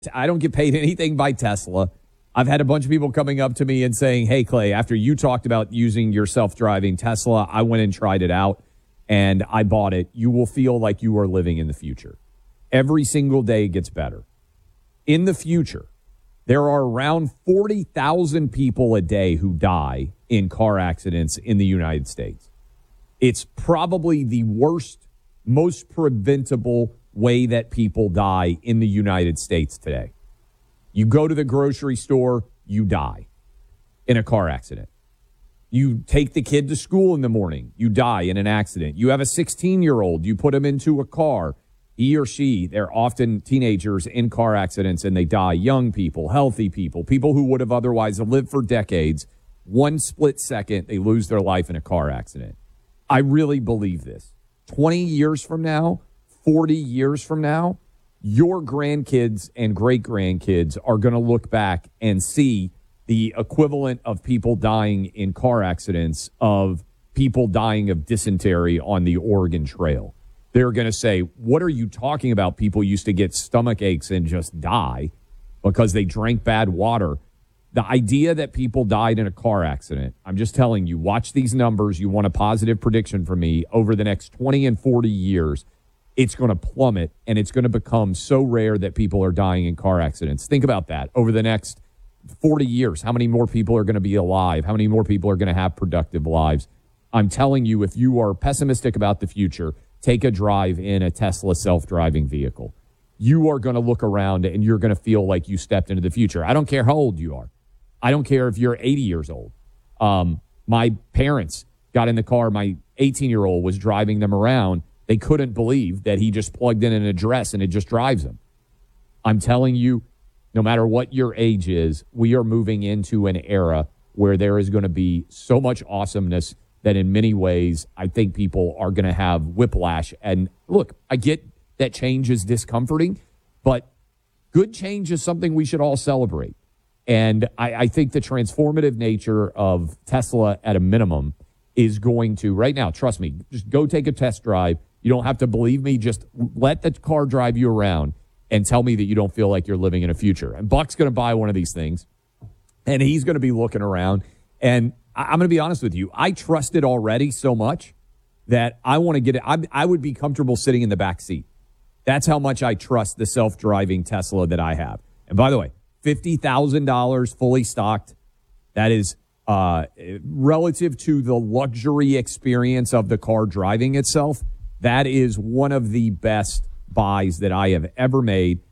I don't get paid anything by Tesla. I've had a bunch of people coming up to me and saying, hey, Clay, after you talked about using your self-driving Tesla, I went and tried it out and I bought it. You will feel like you are living in the future. Every single day gets better. In the future, there are around 40,000 people a day who die in car accidents in the United States. It's probably the worst, most preventable way that people die in the United States today. You go to the grocery store, you die in a car accident. You take the kid to school in the morning, you die in an accident. You have a 16-year-old, you put him into a car. He or she, they're often teenagers in car accidents and they die. Young people, healthy people, people who would have otherwise lived for decades. One split second, they lose their life in a car accident. I really believe this. 20 years from now, 40 years from now, your grandkids and great-grandkids are going to look back and see the equivalent of people dying in car accidents of people dying of dysentery on the Oregon Trail. They're going to say, what are you talking about? People used to get stomach aches and just die because they drank bad water. The idea that people died in a car accident, I'm just telling you, watch these numbers. You want a positive prediction from me over the next 20 and 40 years. It's going to plummet, and it's going to become so rare that people are dying in car accidents. Think about that. Over the next 40 years, how many more people are going to be alive? How many more people are going to have productive lives? I'm telling you, if you are pessimistic about the future, take a drive in a Tesla self-driving vehicle. You are going to look around, and you're going to feel like you stepped into the future. I don't care how old you are. I don't care if you're 80 years old. My parents got in the car. My 18-year-old was driving them around. They couldn't believe that he just plugged in an address and it just drives them. I'm telling you, no matter what your age is, we are moving into an era where there is going to be so much awesomeness that in many ways, I think people are going to have whiplash. And look, I get that change is discomforting, but good change is something we should all celebrate. And I think the transformative nature of Tesla at a minimum is going to, right now, trust me, just go take a test drive. You don't have to believe me. Just let the car drive you around and tell me that you don't feel like you're living in a future. And Buck's going to buy one of these things, and he's going to be looking around. And I'm going to be honest with you. I trust it already so much that I want to get it. I would be comfortable sitting in the back seat. That's how much I trust the self-driving Tesla that I have. And by the way, $50,000 fully stocked. That is relative to the luxury experience of the car driving itself. That is one of the best buys that I have ever made.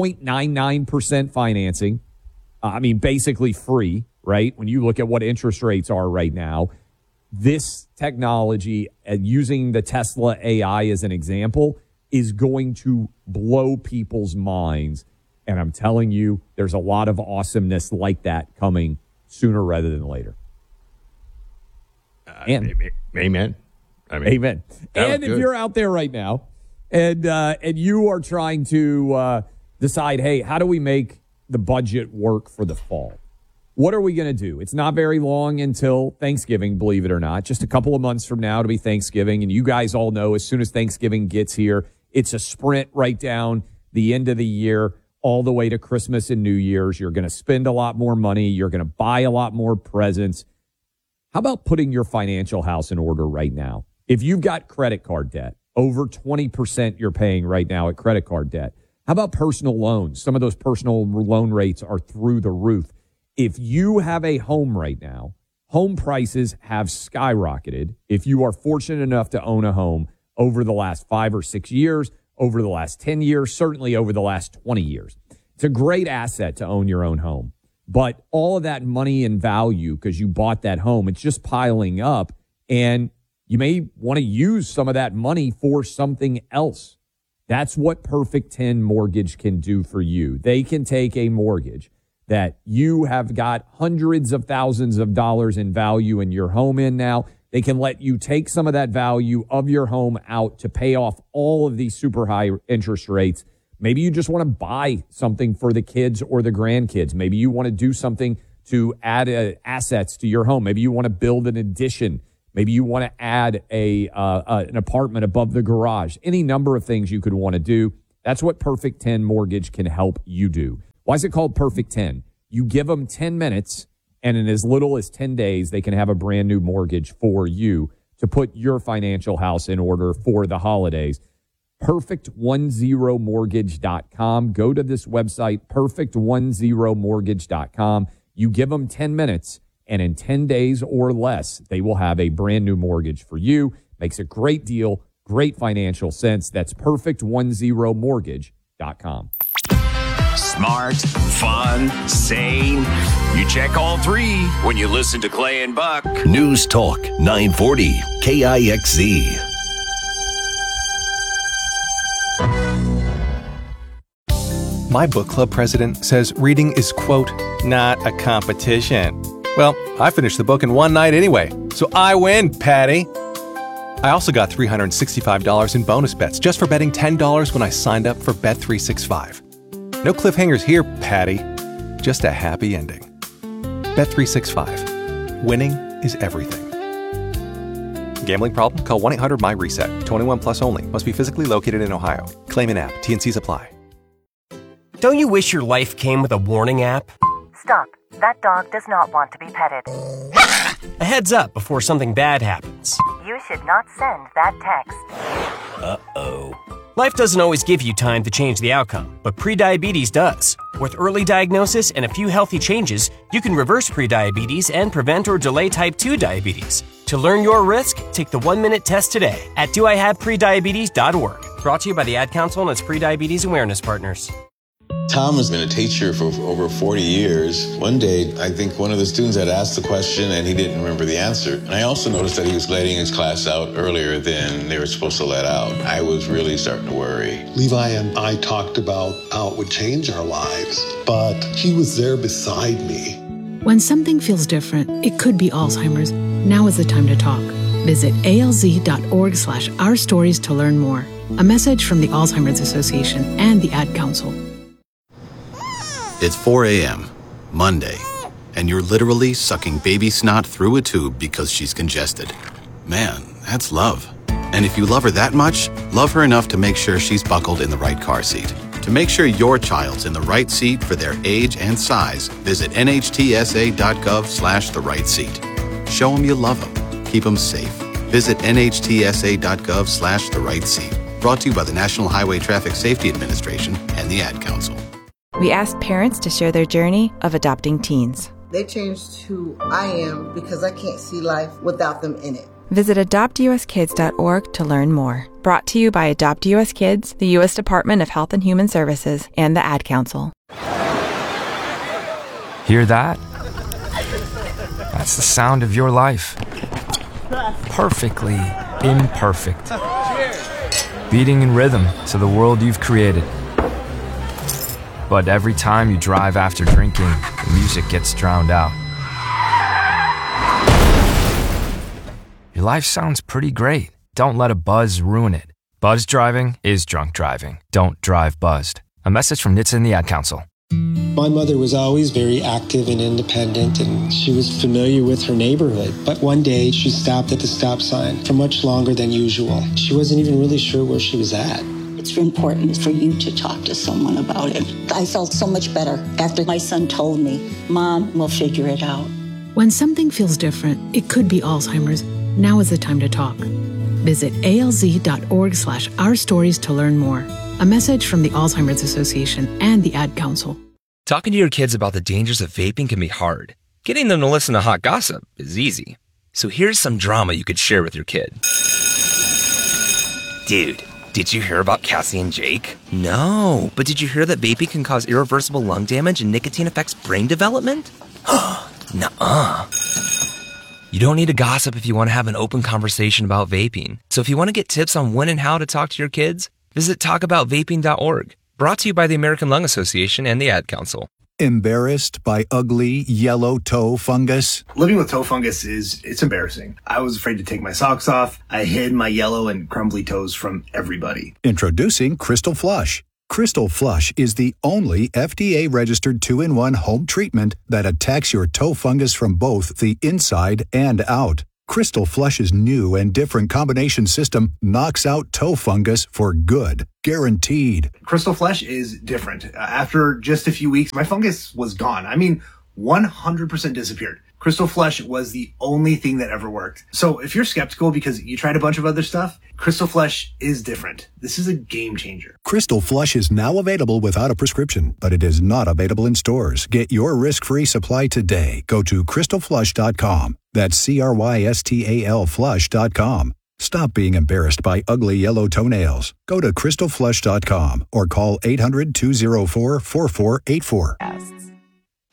0.99% financing. Basically free, right? When you look at what interest rates are right now, this technology, using the Tesla AI as an example, is going to blow people's minds. And I'm telling you, there's a lot of awesomeness like that coming sooner rather than later. Amen. Amen. And if you're out there right now and you are trying to decide, hey, how do we make the budget work for the fall? What are we going to do? It's not very long until Thanksgiving, believe it or not. Just a couple of months from now to be Thanksgiving. And you guys all know as soon as Thanksgiving gets here, it's a sprint right down the end of the year all the way to Christmas and New Year's. You're going to spend a lot more money. You're going to buy a lot more presents. How about putting your financial house in order right now? If you've got credit card debt, over 20% you're paying right now at credit card debt. How about personal loans? Some of those personal loan rates are through the roof. If you have a home right now, home prices have skyrocketed. If you are fortunate enough to own a home over the last 5 or 6 years, over the last 10 years, certainly over the last 20 years. It's a great asset to own your own home. But all of that money and value, because you bought that home, it's just piling up. And you may want to use some of that money for something else. That's what Perfect 10 Mortgage can do for you. They can take a mortgage that you have got hundreds of thousands of dollars in value in your home in now. They can let you take some of that value of your home out to pay off all of these super high interest rates. Maybe you just want to buy something for the kids or the grandkids. Maybe you want to do something to add assets to your home. Maybe you want to build an addition. Maybe you want to add an apartment above the garage. Any number of things you could want to do. That's what Perfect 10 Mortgage can help you do. Why is it called Perfect 10? You give them 10 minutes, and in as little as 10 days, they can have a brand new mortgage for you to put your financial house in order for the holidays. Perfect10mortgage.com. Go to this website, perfect10mortgage.com. You give them 10 minutes, and in 10 days or less, they will have a brand new mortgage for you. Makes a great deal, great financial sense. That's perfect10mortgage.com. Smart, fun, sane. You check all three when you listen to Clay and Buck. News Talk 940 KIXZ. My book club president says reading is, quote, not a competition. Well, I finished the book in one night anyway, so I win, Patty. I also got $365 in bonus bets just for betting $10 when I signed up for Bet365. No cliffhangers here, Patty. Just a happy ending. Bet365. Winning is everything. Gambling problem? Call 1-800-MY-RESET. 21 plus only. Must be physically located in Ohio. Claim an app. T&Cs apply. Don't you wish your life came with a warning app? Stop. That dog does not want to be petted. A heads up before something bad happens. You should not send that text. Uh-oh. Life doesn't always give you time to change the outcome, but prediabetes does. With early diagnosis and a few healthy changes, you can reverse prediabetes and prevent or delay type 2 diabetes. To learn your risk, take the 1-minute test today at doihaveprediabetes.org. Brought to you by the Ad Council and its prediabetes awareness partners. Tom has been a teacher for over 40 years. One day, I think one of the students had asked the question and he didn't remember the answer. And I also noticed that he was letting his class out earlier than they were supposed to let out. I was really starting to worry. Levi and I talked about how it would change our lives, but he was there beside me. When something feels different, it could be Alzheimer's. Now is the time to talk. Visit alz.org/ourstories to learn more. A message from the Alzheimer's Association and the Ad Council. It's 4 a.m., Monday, and you're literally sucking baby snot through a tube because she's congested. Man, that's love. And if you love her that much, love her enough to make sure she's buckled in the right car seat. To make sure your child's in the right seat for their age and size, visit nhtsa.gov/the right seat. Show them you love them. Keep them safe. Visit nhtsa.gov/the right seat. Brought to you by the National Highway Traffic Safety Administration and the Ad Council. We asked parents to share their journey of adopting teens. They changed who I am because I can't see life without them in it. Visit adoptuskids.org to learn more. Brought to you by Adopt US Kids, the U.S. Department of Health and Human Services, and the Ad Council. Hear that? That's the sound of your life. Perfectly imperfect. Beating in rhythm to the world you've created. But every time you drive after drinking, the music gets drowned out. Your life sounds pretty great. Don't let a buzz ruin it. Buzz driving is drunk driving. Don't drive buzzed. A message from NHTSA and the Ad Council. My mother was always very active and independent, and she was familiar with her neighborhood. But one day, she stopped at the stop sign for much longer than usual. She wasn't even really sure where she was at. It's important for you to talk to someone about it. I felt so much better after my son told me, Mom, we'll figure it out. When something feels different, it could be Alzheimer's. Now is the time to talk. Visit alz.org/ourstories to learn more. A message from the Alzheimer's Association and the Ad Council. Talking to your kids about the dangers of vaping can be hard. Getting them to listen to hot gossip is easy. So here's some drama you could share with your kid. Dude, did you hear about Cassie and Jake? No, but did you hear that vaping can cause irreversible lung damage and nicotine affects brain development? Nuh-uh. You don't need to gossip if you want to have an open conversation about vaping. So if you want to get tips on when and how to talk to your kids, visit talkaboutvaping.org. Brought to you by the American Lung Association and the Ad Council. Embarrassed by ugly yellow toe fungus? Living with toe fungus it's embarrassing. I was afraid to take my socks off. I hid my yellow and crumbly toes from everybody. Introducing Crystal Flush. Crystal Flush is the only FDA-registered 2-in-1 home treatment that attacks your toe fungus from both the inside and out. Crystal Flush's new and different combination system knocks out toe fungus for good. Guaranteed. Crystal Flush is different. After just a few weeks, my fungus was gone. I mean, 100% disappeared. Crystal Flush was the only thing that ever worked. So if you're skeptical because you tried a bunch of other stuff, Crystal Flush is different. This is a game changer. Crystal Flush is now available without a prescription, but it is not available in stores. Get your risk-free supply today. Go to crystalflush.com. That's CRYSTAL flush.com. Stop being embarrassed by ugly yellow toenails. Go to crystalflush.com or call 800-204-4484.